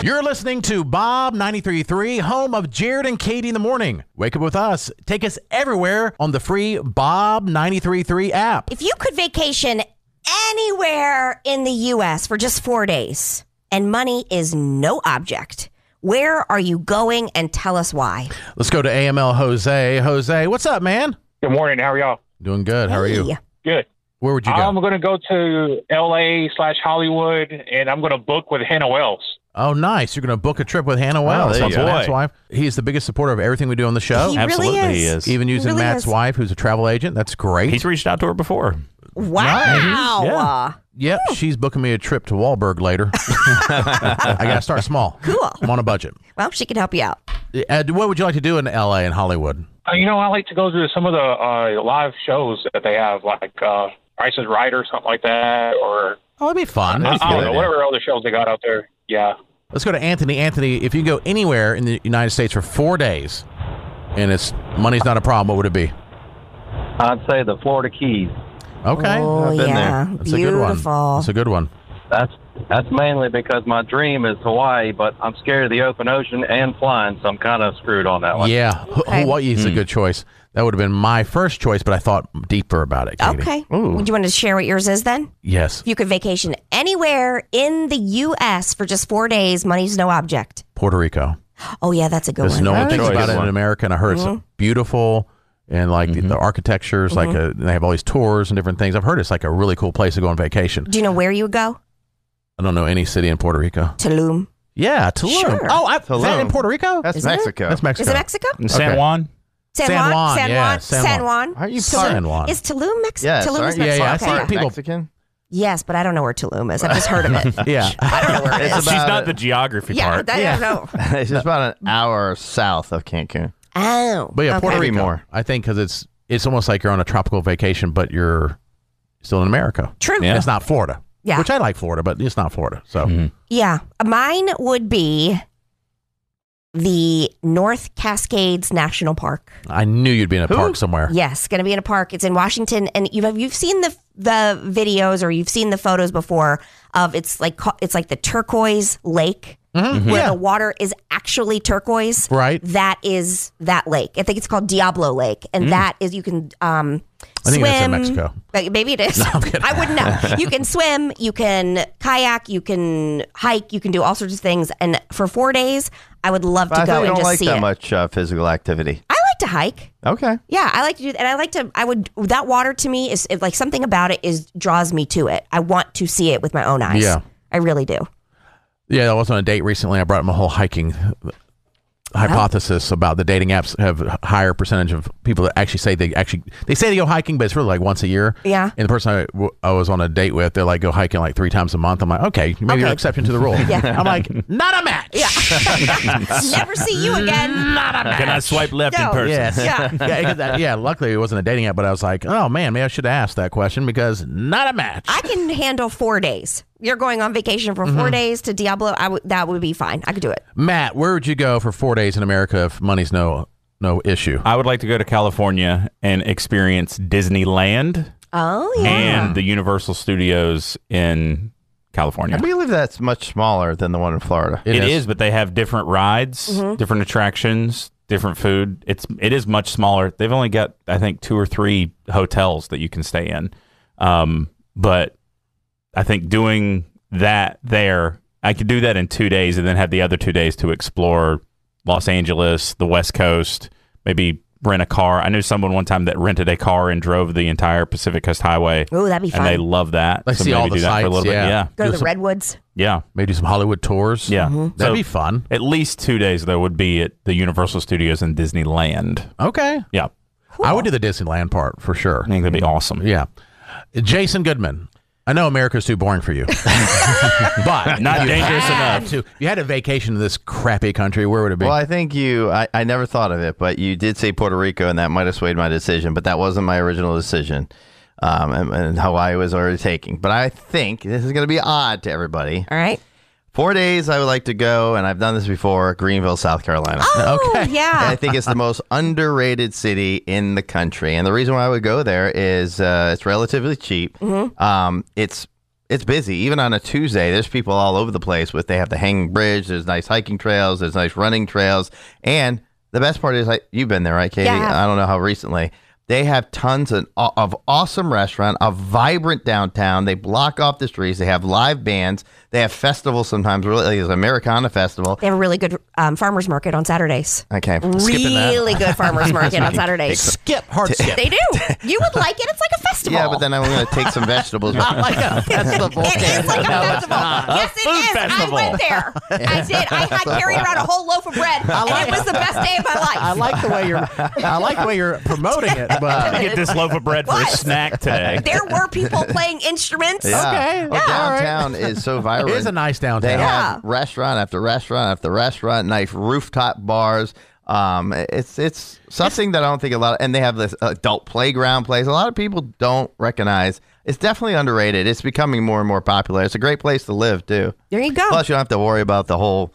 You're listening to Bob 93.3, home of Jared and Katie in the morning. Wake up with us. Take us everywhere on the free Bob 93.3 app. If you could vacation anywhere in the U.S. for just 4 days and money is no object, where are you going, and tell us why? Let's go to AML Jose. Jose, what's up, man? Good morning. How are y'all? Doing good. How are you? Hey. Good. Where would you go? I'm going to go to L.A./Hollywood, and I'm going to book with Hannah Wells. Oh, nice. You're going to book a trip with Hannah Wells. there you That's go. Matt's wife. He's the biggest supporter of everything we do on the show. He Absolutely, really he is. is. Even using really Matt's is. wife, who's a travel agent. That's great. He's reached out to her before. Wow. Yeah. Yep, she's booking me a trip to Wahlberg later. I got to start small. Cool. I'm on a budget. Well, she can help you out. What would you like to do in L.A. and Hollywood? I like to go to some of the live shows that they have, like Price is Right or something like that, or Oh, that'd be fun. I don't know, whatever other shows they got out there. Yeah. Let's go to Anthony. Anthony, if you go anywhere in the United States for 4 days and it's money's not a problem, what would it be? I'd say the Florida Keys. Okay. Oh, I've been yeah. there. That's a good one. Beautiful. That's a good one. That's mainly because my dream is Hawaii, but I'm scared of the open ocean and flying, so I'm kind of screwed on that one. Yeah. Okay. Hawaii is a good choice. That would have been my first choice, but I thought deeper about it, Katie. Okay. Would you want to share what yours is then? Yes. If you could vacation anywhere in the U.S. for just 4 days, money's no object. Puerto Rico. Oh, yeah, that's a good Because one. no one thinks choice. about it in One. America, and I heard it's beautiful. And like the architecture is like they have all these tours and different things. I've heard it's like a really cool place to go on vacation. Do you know where you would go? I don't know any city in Puerto Rico. Tulum. Yeah, Tulum. Sure. Oh, is that in Tulum. Puerto Rico? That's Isn't it? Mexico. That's Mexico. Is it Mexico? In San Okay. Juan? San San Juan? Juan, San yeah, Juan? San San Juan. Juan? Aren't you San Juan. Is Tulum Mexico? Yes, Tulum is aren't you? Mexico. Yeah, Okay, yeah, yeah. people- Mexican? Yes, but I don't know where Tulum is. I've just heard of it. Yeah. I don't know where it is. She's not the geography Yeah, part. I don't know. It's just about an hour south of Cancun. Oh. But yeah, okay. Puerto Maybe Rico. more. I think because it's almost like you're on a tropical vacation, but you're still in America. True. Yeah. It's not Florida. Yeah. Which I like Florida, but it's not Florida. So Yeah. Mine would be the North Cascades National Park. I knew you'd be in a park somewhere. Yes, going to be in a park. It's in Washington, and you've seen the videos or you've seen the photos before of it's like the turquoise lake where Yeah. the water is actually turquoise. Right. That is that lake. I think it's called Diablo Lake, and that is you can I think swim. that's in Mexico. Maybe it is. I'm kidding. I wouldn't know. You can swim, you can kayak, you can hike, you can do all sorts of things. And for 4 days, I would love But to I go thought you and don't just like see that it. much physical activity. I like to hike. Okay. Yeah, I like to do that. And that water to me is like something about it draws me to it. I want to see it with my own eyes. Yeah. I really do. Yeah, I was on a date recently. I brought him a whole hiking hypothesis about the dating apps have a higher percentage of people that actually say they say they go hiking, but it's really like once a year. Yeah. And the person I was on a date with, they're like go hiking like 3 times a month. I'm like, okay, maybe you're an exception to the rule. Yeah. I'm like, not a match. Yeah. Never see you again. Not a match. Can I swipe left No. in person? Yes. Yeah. Yeah. Luckily, it wasn't a dating app, but I was like, oh man, maybe I should have asked that question because not a match. I can handle 4 days. You're going on vacation for 4 days to Diablo. That would be fine. I could do it. Matt, where would you go for 4 days in America if money's no issue? I would like to go to California and experience Disneyland Oh, yeah. and the Universal Studios in California. I believe that's much smaller than the one in Florida. It is, but they have different rides, different attractions, different food. It is much smaller. They've only got, I think, 2 or 3 hotels that you can stay in. But I think doing that there, I could do that in 2 days and then have the other 2 days to explore Los Angeles, the West Coast, maybe rent a car. I knew someone one time that rented a car and drove the entire Pacific Coast Highway. Oh, that'd be fun. And they love that. Like see maybe all the do that for a sights, little yeah. bit. Yeah. Go to the some- Redwoods. Yeah. Maybe some Hollywood tours. Yeah. That'd So be fun. at least 2 days, though, would be at the Universal Studios and Disneyland. Okay. Yeah. I would do the Disneyland part for sure. I think that'd be awesome. Yeah. Jason Goodman. I know America's too boring for you, but Not if you dangerous had enough. to- if you had a vacation in this crappy country, where would it be? Well, I think I never thought of it, but you did say Puerto Rico, and that might have swayed my decision, but that wasn't my original decision. And Hawaii was already taken. But I think this is going to be odd to everybody. All right. 4 days I would like to go, and I've done this before, Greenville, South Carolina. Oh, Okay. And yeah. I think it's the most underrated city in the country. And the reason why I would go there is it's relatively cheap. It's it's busy. Even on a Tuesday, there's people all over the place. They have the hanging bridge. There's nice hiking trails. There's nice running trails. And the best part is, you've been there, right, Katie? Yeah. I don't know how recently. They have tons of awesome restaurant, a vibrant downtown. They block off the streets. They have live bands. They have festivals sometimes. Really, it's Americana Festival. They have a really good farmers market on Saturdays. Okay. Really good farmers market on Saturdays. Skip, hard skip. They do. You would like it. It's like a festival. Yeah, but then I'm going to take some vegetables. Not like a festival. It is like a festival. Yes, it food is. festival. I went there. I did. I carried around a whole loaf of bread, and it was the best day of my life. I like the way you're promoting it, but Get this loaf of bread for a What? snack today. There were people playing instruments. Yeah. Okay. Well, Yeah. All right. downtown is so vibrant. it is a nice downtown. They Yeah. have restaurant after restaurant after restaurant, nice rooftop bars. It's something that I don't think and they have this adult playground place. A lot of people don't recognize. It's definitely underrated. It's becoming more and more popular. It's a great place to live too. There you go. Plus, you don't have to worry about the whole,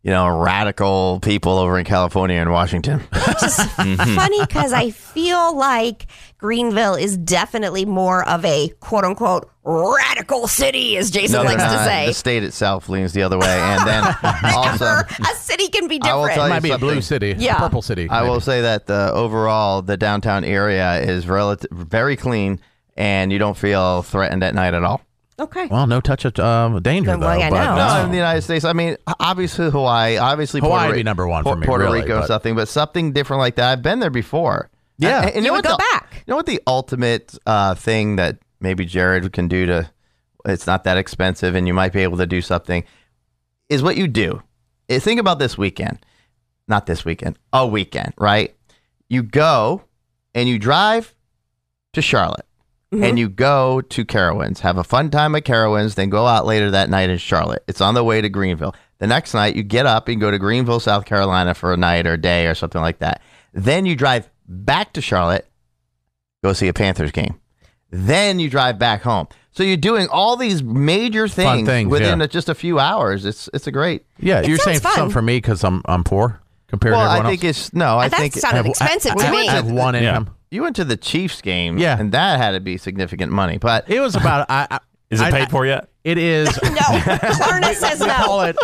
radical people over in California and Washington. Which is funny because I feel like Greenville is definitely more of a quote unquote radical city, as Jason likes to say. The state itself leans the other way, and then also. A city can be I will different. tell It you might be a blue something. city, Yeah. a purple city. I maybe. will say that overall, the downtown area is very clean, and you don't feel threatened at night at all. Okay. Well, no touch of danger, Well, though. yeah, but no. No, in the United States, I mean, obviously Hawaii, obviously Hawaii Puerto would be Rico, number one for me, Puerto really, Rico, but- but something different like that. I've been there before. Yeah. And You know would what go back. You know what the ultimate thing that maybe Jared can do it's not that expensive and you might be able to do something, is what you do. Think about this weekend. Not this weekend. A weekend, right? You go and you drive to Charlotte. And you go to Carowinds, have a fun time at Carowinds, then go out later that night in Charlotte. It's on the way to Greenville. The next night, you get up and go to Greenville, South Carolina for a night or a day or something like that. Then you drive back to Charlotte, go see a Panthers game. Then you drive back home. So you're doing all these major Fun things, within yeah. just a few hours. It's a great. Yeah, you're sounds saying fun. something for me because I'm poor compared Well, to everyone I think else. I That think sounded expensive to me. I have one Yeah. income. you went to the Chiefs game, Yeah. and that had to be significant money. But It was about. Is it paid for yet? It is. No. Klarna says We call no. it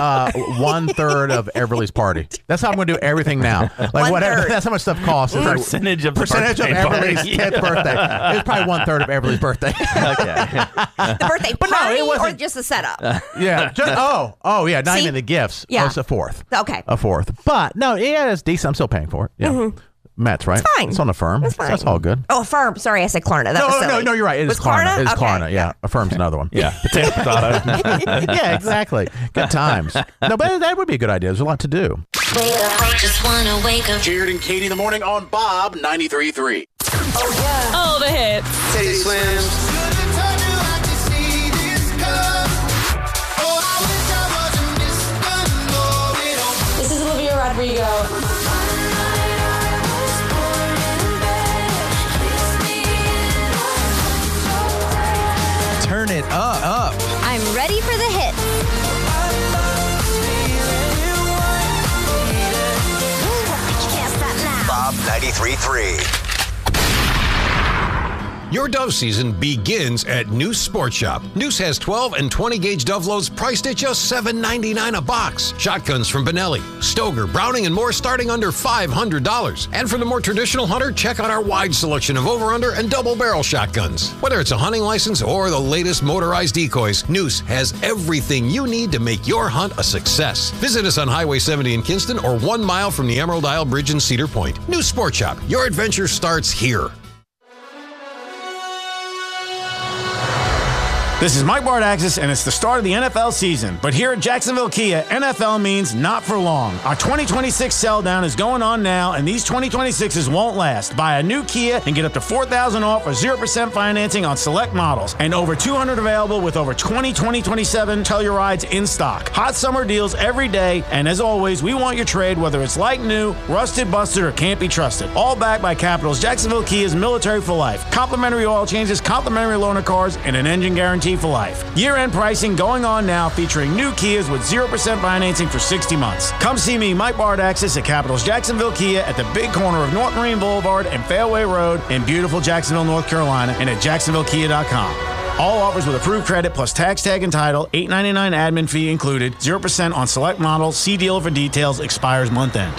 1/3 of Everly's party. That's how I'm going to do everything now. Like whatever. 1/3. That's how much stuff costs. It's like Percentage of the percentage of birthday Everly's party. 10th birthday. It's probably 1/3 of Everly's birthday. okay. The birthday But no, party it or wasn't- just the setup? Yeah. Yeah. Not See? even the gifts. Yeah. Oh, it's a fourth. Okay. A fourth. But no, yeah, it's decent. I'm still paying for it. Yeah. Matt's right. It's fine. It's on Affirm. It's fine. That's all good. Oh, Affirm. Sorry, I said Klarna. That was silly. No, you're right. It Was is Klarna. It is Okay. Klarna. Yeah. Affirm's another one. Yeah, potato, potato. Yeah, exactly. Good times. No, but that would be a good idea. There's a lot to do. Just wanna wake up. Jared and Katie in the morning on Bob 93.3. All the hits. Teddy Swims. This is Olivia Rodrigo. Turn it up. I'm ready for the hit. Can't stop now. Bob 93.3. Your Dove season begins at Noose Sports Shop. Noose has 12 and 20 gauge Dove loads priced at just $7.99 a box. Shotguns from Benelli, Stoger, Browning, and more starting under $500. And for the more traditional hunter, check out our wide selection of over-under and double barrel shotguns. Whether it's a hunting license or the latest motorized decoys, Noose has everything you need to make your hunt a success. Visit us on Highway 70 in Kinston or 1 mile from the Emerald Isle Bridge in Cedar Point. Noose Sports Shop. Your adventure starts here. This is Mike Bardaxis, and it's the start of the NFL season. But here at Jacksonville Kia, NFL means not for long. Our 2026 sell down is going on now, and these 2026s won't last. Buy a new Kia and get up to $4,000 off or 0% financing on select models. And over 200 available with over 20 2027 Tellurides in stock. Hot summer deals every day, and as always, we want your trade, whether it's like new, rusted, busted, or can't be trusted. All backed by Capital's Jacksonville Kia's Military for Life. Complimentary oil changes, complimentary loaner cars, and an engine guarantee for life. Year-end pricing going on now, featuring new Kias with 0% financing for 60 months. Come see me, Mike Bardaxis, at Capital's Jacksonville Kia at the big corner of North Marine Boulevard and Fairway Road in beautiful Jacksonville, North Carolina, and at jacksonvillekia.com. All offers with approved credit plus tax tag and title, $8.99 admin fee included, 0% on select models. See dealer for details. Expires month end.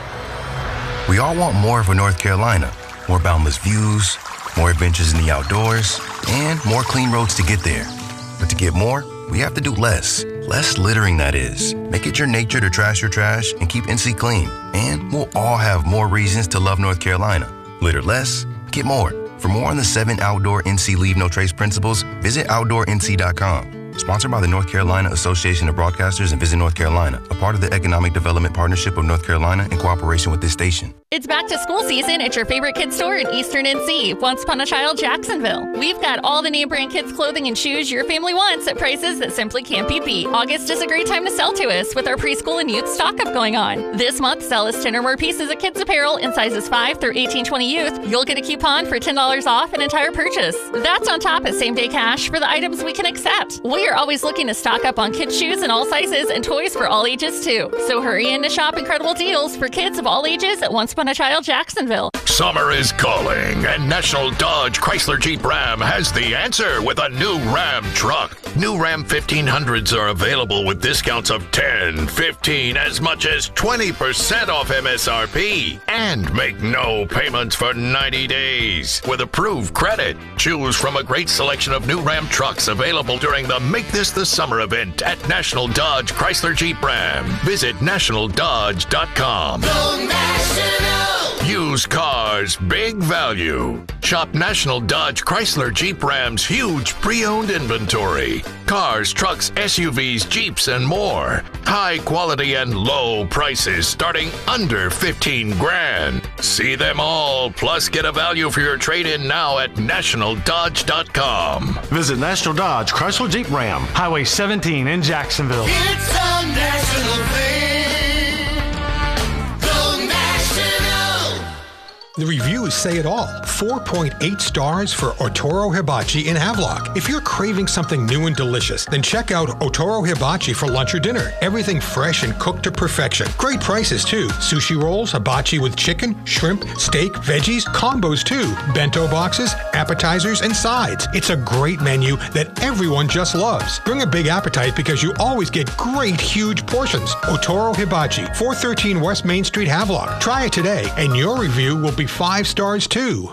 We all want more of a North Carolina. More boundless views, more adventures in the outdoors, and more clean roads to get there. But to get more, we have to do less. Less littering, that is. Make it your nature to trash your trash and keep NC clean. And we'll all have more reasons to love North Carolina. Litter less, get more. For more on the 7 Outdoor NC Leave No Trace principles, visit OutdoorNC.com. Sponsored by the North Carolina Association of Broadcasters and Visit North Carolina, a part of the Economic Development Partnership of North Carolina in cooperation with this station. It's back to school season at your favorite kids store in Eastern NC, Once Upon a Child, Jacksonville. We've got all the name brand kids clothing and shoes your family wants at prices that simply can't be beat. August is a great time to sell to us with our preschool and youth stock up going on. This month, sell us 10 or more pieces of kids apparel in sizes 5 through 18-20 youth. You'll get a coupon for $10 off an entire purchase. That's on top of same-day cash for the items we can accept. We are always looking to stock up on kids' shoes in all sizes and toys for all ages too. So hurry in to shop incredible deals for kids of all ages at Once Upon a Child, Jacksonville. Summer is calling, and National Dodge Chrysler Jeep Ram has the answer with a new Ram truck. New Ram 1500s are available with discounts of 10, 15, as much as 20% off MSRP. And make no payments for 90 days. With approved credit, choose from a great selection of new Ram trucks available during the Make This the Summer event at National Dodge Chrysler Jeep Ram. Visit nationaldodge.com. Go National! Used cars, big value. Shop National Dodge Chrysler Jeep Ram's huge pre-owned inventory. Cars, trucks, SUVs, Jeeps, and more. High quality and low prices starting under 15 grand. See them all, plus get a value for your trade-in now at nationaldodge.com. Visit National Dodge Chrysler Jeep Ram, Highway 17 in Jacksonville. It's a national thing. Go National! The reviews say it all. 4.8 stars for Otoro Hibachi in Havelock. If you're craving something new and delicious, then check out Otoro Hibachi for lunch or dinner. Everything fresh and cooked to perfection. Great prices too. Sushi rolls, hibachi with chicken, shrimp, steak, veggies, combos too. Bento boxes, appetizers, and sides. It's a great menu that everyone just loves. Bring a big appetite because you always get great huge portions. Otoro Hibachi, 413 West Main Street, Havelock. Try it today and your review will be 5 stars too.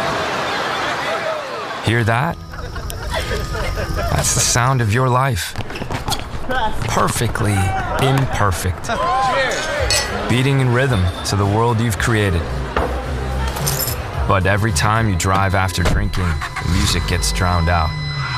Hear that? That's the sound of your life. Perfectly imperfect. Beating in rhythm to the world you've created. But every time you drive after drinking, the music gets drowned out.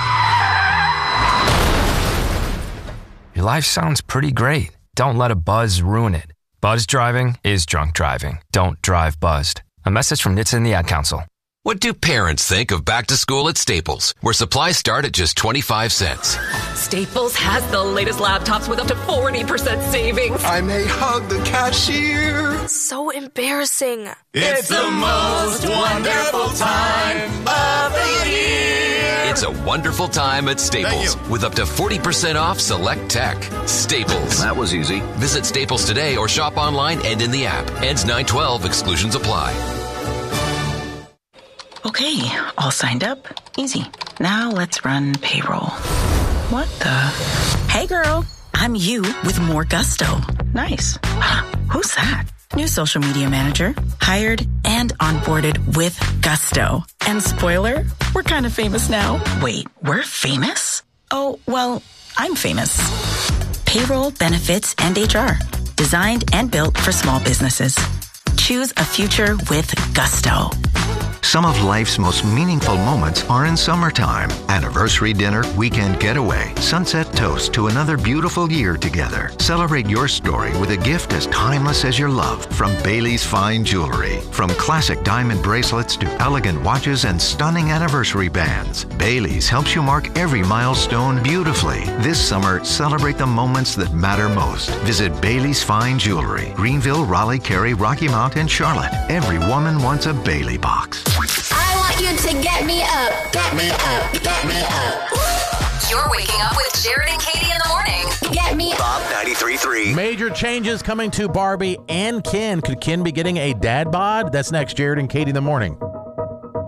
Your life sounds pretty great. Don't let a buzz ruin it. Buzz driving is drunk driving. Don't drive buzzed. A message from NHTSA and the Ad Council. What do parents think of back to school at Staples, where supplies start at just 25 cents? Staples has the latest laptops with up to 40% savings. I may hug the cashier. So embarrassing. It's the most wonderful time of the year. It's a wonderful time at Staples with up to 40% off select tech. Staples. That was easy. Visit Staples today or shop online and in the app. Ends 9/12. Exclusions apply. Okay, all signed up. Easy. Now let's run payroll. What the? Hey girl, I'm you with more gusto. Nice. Who's that? New social media manager. Hired and onboarded with gusto. And spoiler, we're kind of famous now. Wait, we're famous? Oh, well, I'm famous. Payroll, benefits, and HR. Designed and built for small businesses. Choose a future with gusto. Some of life's most meaningful moments are in summertime. Anniversary dinner, weekend getaway, sunset toast to another beautiful year together. Celebrate your story with a gift as timeless as your love from Bailey's Fine Jewelry. From classic diamond bracelets to elegant watches and stunning anniversary bands, Bailey's helps you mark every milestone beautifully. This summer, celebrate the moments that matter most. Visit Bailey's Fine Jewelry, Greenville, Raleigh, Cary, Rocky Mount, and Charlotte. Every woman wants a Bailey box. I want you to get me up, get me up, get me up. You're waking up with Jared and Katie in the morning. Get me up. Bob 93.3. Major changes coming to Barbie and Ken. Could Ken be getting a dad bod? That's next, Jared and Katie in the morning.